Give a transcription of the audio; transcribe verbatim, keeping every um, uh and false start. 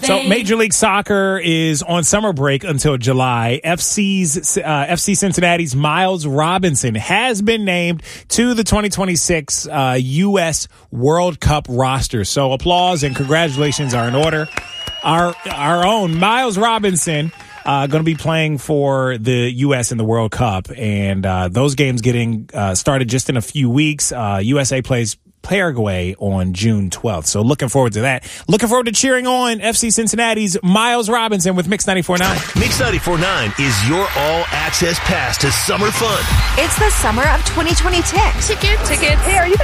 So Major League Soccer is on summer break until July. F C's uh, F C Cincinnati's Miles Robinson has been named to the twenty twenty-six uh, U S World Cup roster. So applause and congratulations are in order. Our our own Miles Robinson uh, going to be playing for the U S in the World Cup, and uh, those games getting uh, started just in a few weeks. Uh, U S A plays Paraguay on June twelfth. So looking forward to that. Looking forward to cheering on F C Cincinnati's Miles Robinson with Mix ninety-four point nine. Mix ninety-four point nine is your all-access pass to summer fun. It's the summer of twenty twenty-six. Tickets. Tickets. Hey, are you